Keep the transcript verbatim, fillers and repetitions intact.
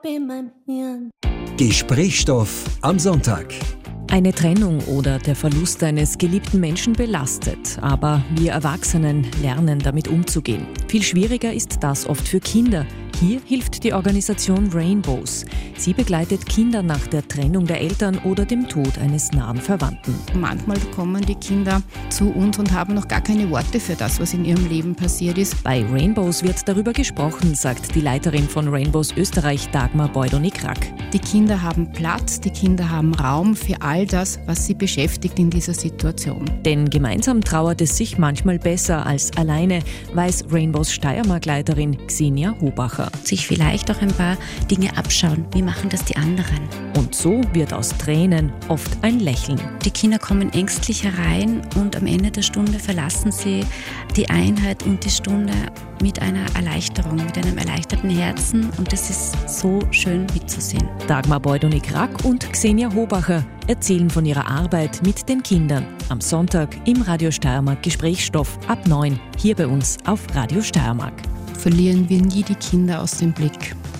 in meinem Hirn. Gesprächsstoff am Sonntag. Eine Trennung oder der Verlust eines geliebten Menschen belastet, aber wir Erwachsenen lernen damit umzugehen. Viel schwieriger ist das oft für Kinder. Hier hilft die Organisation Rainbows. Sie begleitet Kinder nach der Trennung der Eltern oder dem Tod eines nahen Verwandten. Manchmal kommen die Kinder zu uns und haben noch gar keine Worte für das, was in ihrem Leben passiert ist. Bei Rainbows wird darüber gesprochen, sagt die Leiterin von Rainbows Österreich, Dagmar Beudonik-Rack. Die Kinder haben Platz, die Kinder haben Raum für all das, was sie beschäftigt in dieser Situation. Denn gemeinsam trauert es sich manchmal besser als alleine, weiß Rainbows Steiermark-Leiterin Xenia Hobacher. Sich vielleicht auch ein paar Dinge abschauen. Wie machen das die anderen? Und so wird aus Tränen oft ein Lächeln. Die Kinder kommen ängstlich herein und am Ende der Stunde verlassen sie die Einheit und die Stunde mit einer Erleichterung, mit einem erleichterten Herzen, und es ist so schön mitzusehen. Dagmar Beudonik-Rack und Xenia Hobacher erzählen von ihrer Arbeit mit den Kindern. Am Sonntag im Radio Steiermark Gesprächsstoff ab neun, hier bei uns auf Radio Steiermark. Verlieren wir nie die Kinder aus dem Blick.